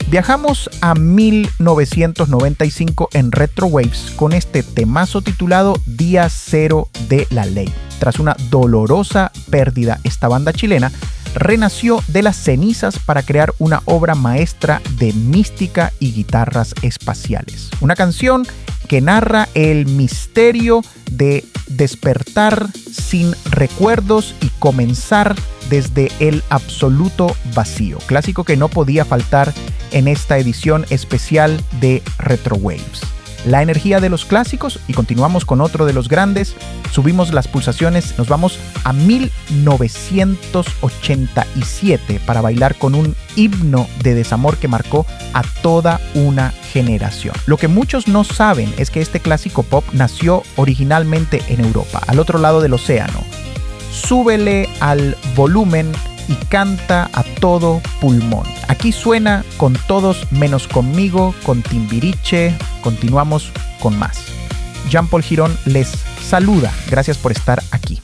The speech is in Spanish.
Viajamos a 1995 en Retro Waves con este temazo titulado Día Cero de la Ley. Tras una dolorosa pérdida, esta banda chilena renació de las cenizas para crear una obra maestra de mística y guitarras espaciales. Una canción que narra el misterio de despertar sin recuerdos y comenzar desde el absoluto vacío. Clásico que no podía faltar en esta edición especial de Retro Waves. La energía de los clásicos, y continuamos con otro de los grandes. Subimos las pulsaciones, nos vamos a 1987 para bailar con un himno de desamor que marcó a toda una generación. Lo que muchos no saben es que este clásico pop nació originalmente en Europa, al otro lado del océano. Súbele al volumen y canta a todo pulmón. Aquí suena Con Todos Menos Conmigo, con Timbiriche. Continuamos con más. Jean Paul Girón les saluda. Gracias por estar aquí.